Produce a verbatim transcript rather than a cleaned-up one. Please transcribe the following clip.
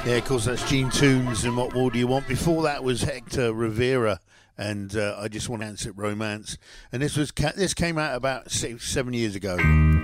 Yeah, of course, that's Gene Tunes and What More Do You Want? Before that was Hector Rivera and uh, I Just Want to Dance It Romance. And this was this came out about six, seven years ago.